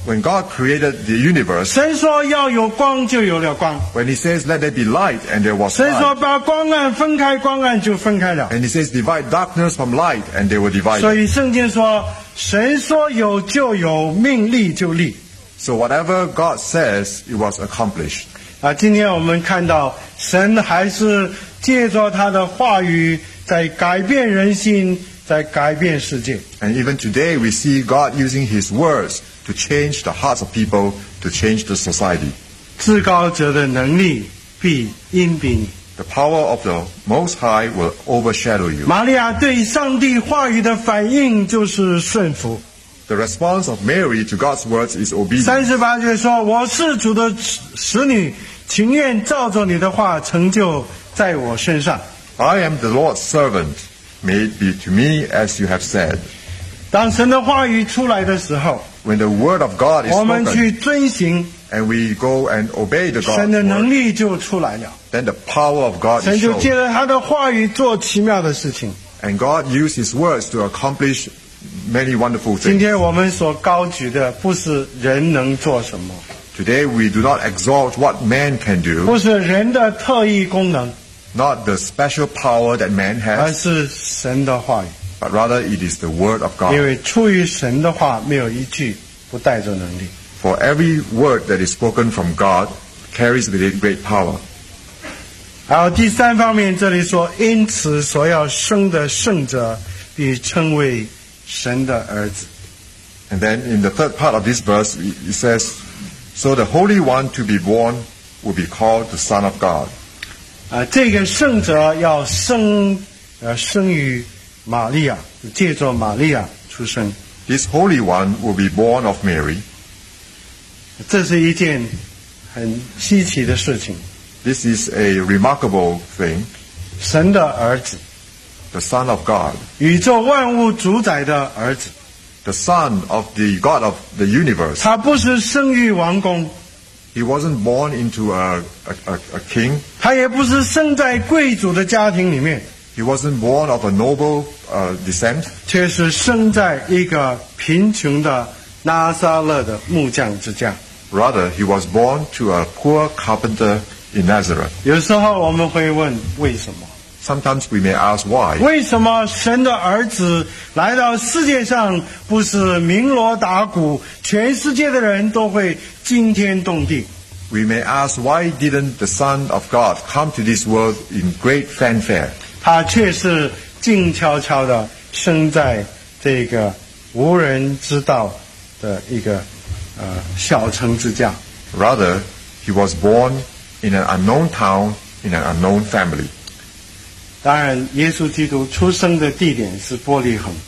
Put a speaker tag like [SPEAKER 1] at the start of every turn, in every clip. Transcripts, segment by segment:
[SPEAKER 1] When God created the universe,
[SPEAKER 2] 神说要有光，就有了光。
[SPEAKER 1] when He says, "Let there be light," and there was
[SPEAKER 2] 神说
[SPEAKER 1] light,
[SPEAKER 2] 把光暗分开，光暗就分开了。
[SPEAKER 1] and He says, "Divide darkness from light," and they were
[SPEAKER 2] 所
[SPEAKER 1] divided.
[SPEAKER 2] 以圣经说，神说有就有，命立就立。
[SPEAKER 1] So whatever God says, it was accomplished.
[SPEAKER 2] 今天我们看到神还是借着他的话语，在改变人心，在改变世界。
[SPEAKER 1] And even today, we see God using His words to change the hearts of people, to change the society.
[SPEAKER 2] 至高者的能力必因比你。
[SPEAKER 1] The power of the Most High will overshadow you.
[SPEAKER 2] 玛利亚对上帝话语的反应就是顺服。
[SPEAKER 1] The response of Mary to God's words is obedience.
[SPEAKER 2] 38节说：“我是主的使女，情愿照着你的话成就在我身上。”
[SPEAKER 1] I am the Lord's servant. May it be to me as you have said.
[SPEAKER 2] 当神的话语出来的时候，
[SPEAKER 1] When the word of God is
[SPEAKER 2] 我们
[SPEAKER 1] spoken
[SPEAKER 2] 去遵行，
[SPEAKER 1] and we go and obey the
[SPEAKER 2] 神
[SPEAKER 1] God's
[SPEAKER 2] 的能
[SPEAKER 1] word,
[SPEAKER 2] 力就出来了。
[SPEAKER 1] then the power of God
[SPEAKER 2] 神
[SPEAKER 1] is
[SPEAKER 2] 就借
[SPEAKER 1] shown.
[SPEAKER 2] 着他的话语做奇妙的事情。
[SPEAKER 1] And God used His words to accomplish many wonderful
[SPEAKER 2] 今
[SPEAKER 1] things.
[SPEAKER 2] 天我们所高举的不是人能做什么，
[SPEAKER 1] Today we do not exalt what man can do,
[SPEAKER 2] 不是人的特异功能，
[SPEAKER 1] not the special power that man
[SPEAKER 2] 而
[SPEAKER 1] has,
[SPEAKER 2] 是神的话语。
[SPEAKER 1] but rather it is the word of
[SPEAKER 2] 因
[SPEAKER 1] God.
[SPEAKER 2] 为出于神的话，没有一句不带着能力。
[SPEAKER 1] For every word that is spoken from God carries with it great power.
[SPEAKER 2] 还有第三方面，这里说，因此所要生的圣者，必称为神的儿子。
[SPEAKER 1] And then in the third part of this verse, it says, "So the Holy One to be born will be called the Son of God."
[SPEAKER 2] 这个圣者要生于玛利亚，借着玛利亚出生。
[SPEAKER 1] This Holy One will be born of Mary.
[SPEAKER 2] 这是一件很稀奇的事情。
[SPEAKER 1] This is a remarkable thing.
[SPEAKER 2] 神的儿子，
[SPEAKER 1] The Son of God,
[SPEAKER 2] 宇宙万物主宰的儿子，
[SPEAKER 1] the Son of the God of the universe.
[SPEAKER 2] 他不是生于王宫，
[SPEAKER 1] He wasn't born into a king.
[SPEAKER 2] 他也不是生在贵族的家庭里面，
[SPEAKER 1] He wasn't born of a noble descent,
[SPEAKER 2] 却是生在一个贫穷的拿撒勒的木匠之家。
[SPEAKER 1] rather he was born to a poor carpenter in Nazareth.
[SPEAKER 2] 有时候我们会问为什么？
[SPEAKER 1] Sometimes we may ask why.
[SPEAKER 2] 为什么神的儿子来到世界上不是鸣锣打鼓，全世界的人都会惊天动地？
[SPEAKER 1] We may ask why didn't the Son of God come to this world in great fanfare?
[SPEAKER 2] 他却是静悄悄地生在这个无人知道的一个小城之家。
[SPEAKER 1] Rather, he was born in an unknown town, in an unknown family.
[SPEAKER 2] 当然，耶稣基督出生的地点是伯利恒，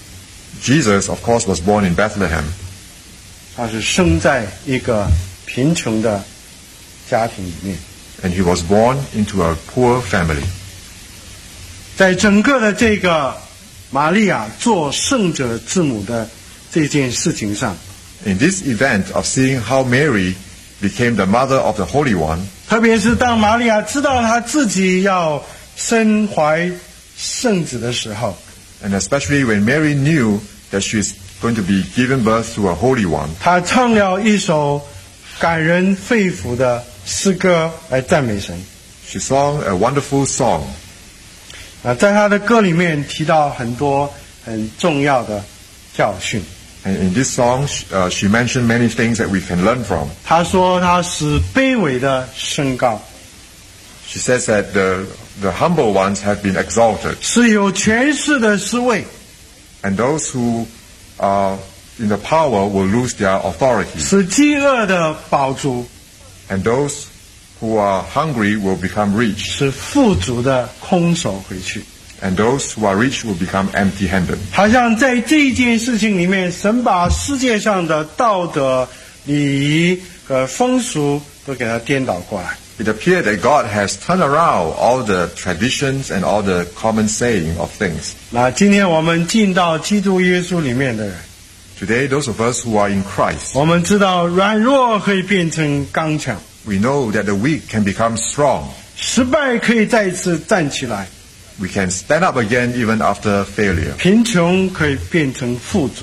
[SPEAKER 1] Jesus, of course, was born in Bethlehem.
[SPEAKER 2] 他是生在一个贫穷的家庭里面。
[SPEAKER 1] And he was born into a poor family.
[SPEAKER 2] 在整个的这个玛利亚做圣者之母的这件事情上，
[SPEAKER 1] In this event of seeing how Mary became the mother of the Holy One,
[SPEAKER 2] 特别是当玛利亚知道她自己要身怀圣子的时候，
[SPEAKER 1] and especially when Mary knew that she's going to be given birth to a Holy One,
[SPEAKER 2] 她唱了一首感人肺腑的诗歌来赞美神。
[SPEAKER 1] she sang a wonderful song.
[SPEAKER 2] 在她的歌里面提到很多很重要的教训。
[SPEAKER 1] And in this song, she mentioned many things that we can learn from.
[SPEAKER 2] 她说她使卑微的升高，
[SPEAKER 1] She says that the humble ones have been exalted,
[SPEAKER 2] 使有权势的失位，
[SPEAKER 1] and those who are in the power will lose their authority,
[SPEAKER 2] 使饥饿的饱足，
[SPEAKER 1] and those who are hungry will become rich,
[SPEAKER 2] 使富足的空手回去。
[SPEAKER 1] and those who are rich will become empty-handed.
[SPEAKER 2] 好像在这件事情里面，神把世界上的道德、礼仪和风俗都给它颠倒过来。
[SPEAKER 1] It appeared that God has turned around all the traditions and all the common saying of things.
[SPEAKER 2] 那今天我们进到基督耶稣里面的人，
[SPEAKER 1] Today, those of us who are in Christ,
[SPEAKER 2] 我们知道软弱可以变成刚强，
[SPEAKER 1] we know that the weak can become strong.
[SPEAKER 2] 失败可以再次站起来，
[SPEAKER 1] We can stand up again even after failure.
[SPEAKER 2] 贫穷可以变成富足。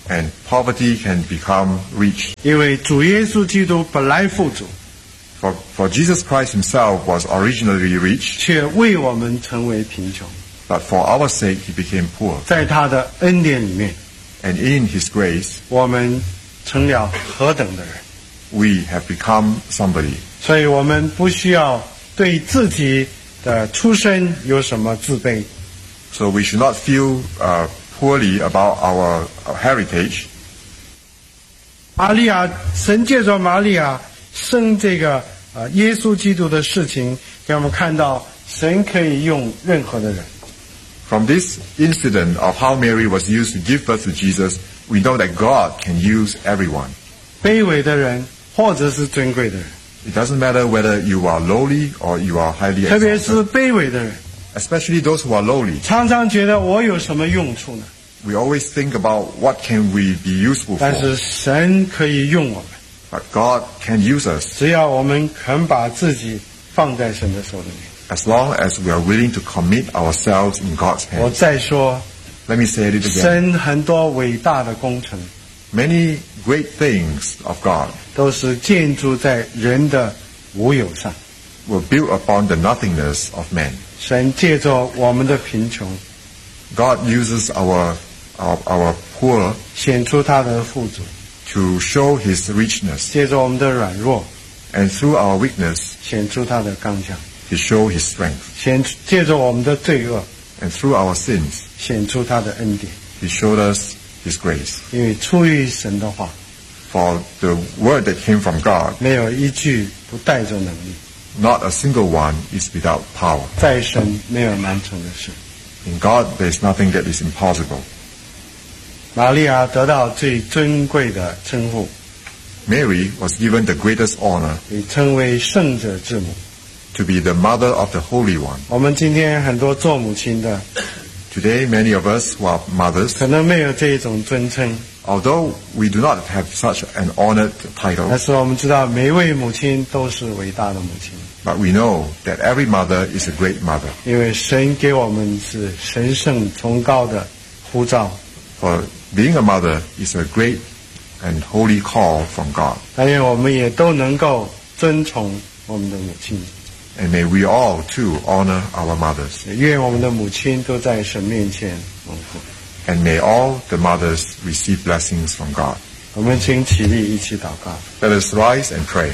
[SPEAKER 1] and poverty can become rich.
[SPEAKER 2] 因为主耶稣基督本来富足，
[SPEAKER 1] For Jesus Christ himself was originally rich,
[SPEAKER 2] 却为我们成为贫穷。
[SPEAKER 1] but for our sake he became poor.
[SPEAKER 2] 在他的恩典里面，
[SPEAKER 1] And in his grace,
[SPEAKER 2] 我们成了何等的人。
[SPEAKER 1] we have become somebody.
[SPEAKER 2] 所以我们不需要对自己的出身有什么自卑。
[SPEAKER 1] So we should not feel poorly about our heritage.
[SPEAKER 2] 玛利亚，神借着玛利亚生这个耶稣基督的事情，给我们看到神可以用任何的人。
[SPEAKER 1] From this incident of how Mary was used to give birth to Jesus, we know that God can use everyone.
[SPEAKER 2] 卑微的人，或者是尊贵的人，
[SPEAKER 1] It doesn't matter whether you are lowly or you are highly
[SPEAKER 2] 特别是
[SPEAKER 1] exalted.
[SPEAKER 2] 卑微的人，
[SPEAKER 1] Especially those who are lowly.
[SPEAKER 2] 常常觉得我有什么用处呢？
[SPEAKER 1] We always think about what can we be useful
[SPEAKER 2] 但
[SPEAKER 1] for.
[SPEAKER 2] 是神可以用我们，
[SPEAKER 1] But God can use us
[SPEAKER 2] 只要我们肯把自己放在神的手里面。
[SPEAKER 1] as long as we are willing to commit ourselves in God's
[SPEAKER 2] 我
[SPEAKER 1] hands.
[SPEAKER 2] 再说，
[SPEAKER 1] Let me say it again.
[SPEAKER 2] 神很多伟大的工程
[SPEAKER 1] Many great things of God
[SPEAKER 2] 都是建筑在人的无有上。
[SPEAKER 1] were built upon the nothingness of man.
[SPEAKER 2] 神借着我们的贫穷，
[SPEAKER 1] God uses our poor
[SPEAKER 2] 显出他的富足；
[SPEAKER 1] to show his richness,
[SPEAKER 2] 借着我们的软弱，
[SPEAKER 1] and through our weakness
[SPEAKER 2] 显出他的刚强；
[SPEAKER 1] to show his strength,
[SPEAKER 2] 借着我们的罪恶，
[SPEAKER 1] and through our sins
[SPEAKER 2] 显出他的恩典。
[SPEAKER 1] he showed us his grace.
[SPEAKER 2] 因为出于神的话，
[SPEAKER 1] For the word that came from God,
[SPEAKER 2] 没有一句不带着能力。
[SPEAKER 1] not a single one is without power.
[SPEAKER 2] 在神没有难成的事。
[SPEAKER 1] In God there is nothing that is impossible.
[SPEAKER 2] 玛利亚得到最尊贵的称呼，
[SPEAKER 1] Mary was given the greatest honor
[SPEAKER 2] 被称为圣者之母。
[SPEAKER 1] to be the mother of the Holy One.
[SPEAKER 2] 我们今天很多做母亲的，
[SPEAKER 1] Today many of us who are mothers,
[SPEAKER 2] 可能没有这一种尊称，
[SPEAKER 1] although we do not have such an honored title,
[SPEAKER 2] 但是我们知道每一位母亲都是伟大的母亲，
[SPEAKER 1] but we know that every mother is a great mother.
[SPEAKER 2] 因为神给我们是神圣崇高的呼召。
[SPEAKER 1] For being a mother is a great and holy call from God.
[SPEAKER 2] 但愿我们也都能够尊崇我们的母亲，
[SPEAKER 1] And may we all too honor our mothers.
[SPEAKER 2] 也愿我们的母亲都在神面前蒙福。
[SPEAKER 1] And may all the mothers receive blessings from God.
[SPEAKER 2] 我们请起立一起祷告。
[SPEAKER 1] Let us rise and pray.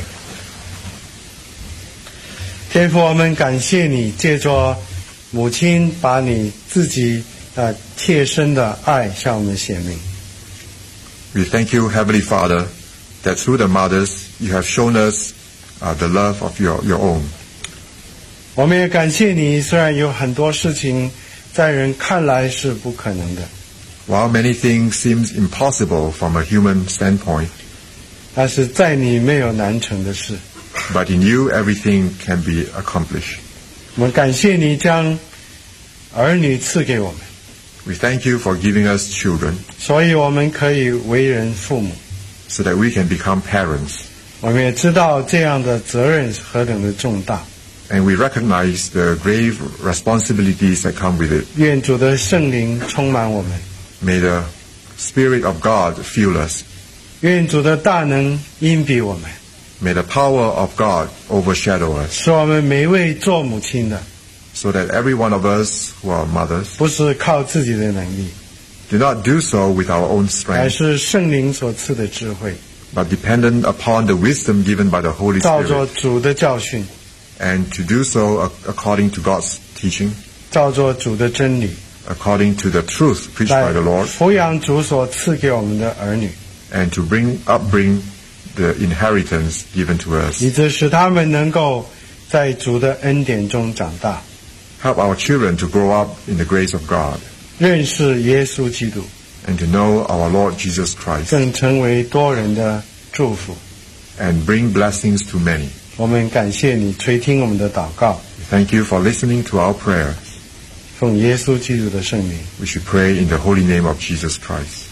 [SPEAKER 2] 天父，我们感谢你，借着母亲把你自己切身的爱向我们显明。
[SPEAKER 1] We thank you, Heavenly Father, that through the mothers you have shown us the love of your own.
[SPEAKER 2] 我们也感谢你，虽然有很多事情在人看来是不可能的，
[SPEAKER 1] While many things seem impossible from a human standpoint,
[SPEAKER 2] 但是在你没有难成的事。
[SPEAKER 1] but in you everything can be accomplished.
[SPEAKER 2] 我们感谢你将儿女赐给我们，
[SPEAKER 1] We thank you for giving us children
[SPEAKER 2] 所以我们可以为人父母。
[SPEAKER 1] so that we can become parents.
[SPEAKER 2] 我们也知道这样的责任是何等的重大。
[SPEAKER 1] And we recognize the grave responsibilities that come with it.
[SPEAKER 2] 愿主的圣灵充满我们，
[SPEAKER 1] May the Spirit of God fill us.
[SPEAKER 2] 愿主的大能荫庇我们，
[SPEAKER 1] May the power of God overshadow us,
[SPEAKER 2] 使我们每一位做母亲的，
[SPEAKER 1] so that every one of us who are mothers
[SPEAKER 2] 不是靠自己的能力，
[SPEAKER 1] do not do so with our own
[SPEAKER 2] 而
[SPEAKER 1] strength,
[SPEAKER 2] 是圣灵所赐的智慧，
[SPEAKER 1] but dependent upon the wisdom given by the Holy
[SPEAKER 2] 照着
[SPEAKER 1] Spirit,
[SPEAKER 2] 主的教训，
[SPEAKER 1] and to do so according to God's teaching,
[SPEAKER 2] 照着主的真理，
[SPEAKER 1] according to the truth preached
[SPEAKER 2] 来
[SPEAKER 1] by the Lord,
[SPEAKER 2] 抚养主所赐给我们的儿女，
[SPEAKER 1] and to upbring the inheritance given to us.
[SPEAKER 2] 以致使他们能够在主的恩典中长大，
[SPEAKER 1] Help our children to grow up in the grace of God,
[SPEAKER 2] 认识耶稣基督，
[SPEAKER 1] and to know our Lord Jesus Christ,
[SPEAKER 2] 更成为多人的祝福。
[SPEAKER 1] and bring blessings to many.
[SPEAKER 2] 我们感谢你垂听我们的祷告，
[SPEAKER 1] Thank you for listening to our prayer.
[SPEAKER 2] 奉耶稣基督的圣名。
[SPEAKER 1] We should pray in the holy name of Jesus Christ.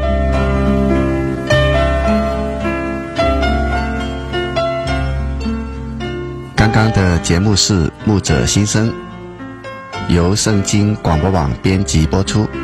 [SPEAKER 3] 刚刚的节目是牧者心声，由圣经广播网编辑播出。